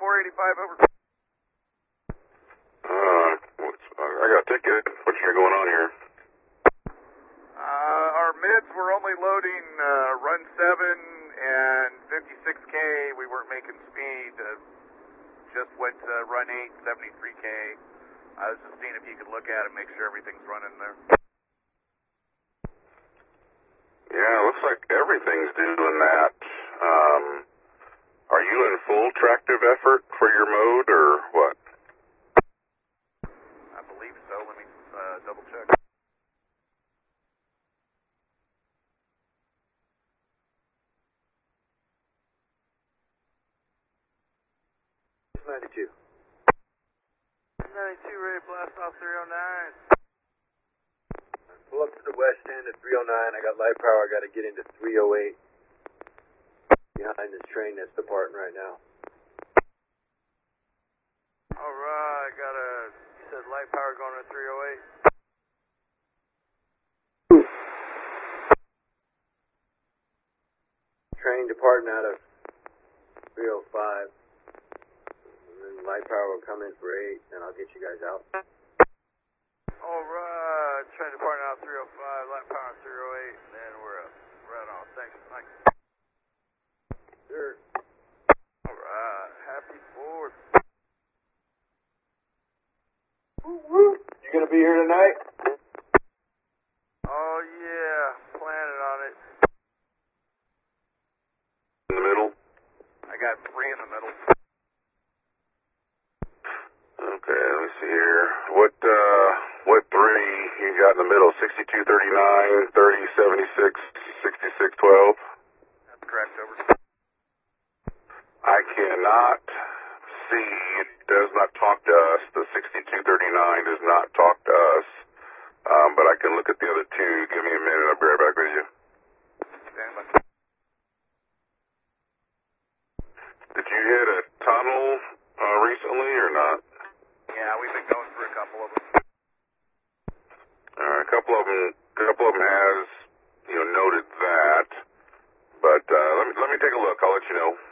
485 over. I got a ticket. What you got going on here? Our mids were only loading run 7 and 56K. We weren't making speed. Just went to run 8, 73K. I was just seeing if you could look at it, make sure everything's running there. Yeah, looks like everything's doing that. Are you in full tractive effort for your mode or what? I believe so. Let me double check. It's 92. 92, ready to blast off 309. Pull up to the west end at 309. I got light power. I got to get into 308. Behind this train that's departing right now. Alright, you said light power going to 308. Train departing out of 305. And then light power will come in for 8, and I'll get you guys out. Alright, train departing out 305, light power 308, and then we're up. Right on, thanks, Mike. Sure. Alright, happy 4th. You gonna be here tonight? Oh yeah, planning on it. In the middle? I got 3 in the middle. Okay, let me see here. What 3 you got in the middle? 6239, 3076, 6612? That's correct, over. I cannot see. It does not talk to us. The 6239 does not talk to us. But I can look at the other 2. Give me a minute. I'll be right back with you. Stand by. Did you hit a tunnel recently or not? Yeah, we've been going through a couple of them. A couple of them has, noted that. But let me take a look. I'll let you know.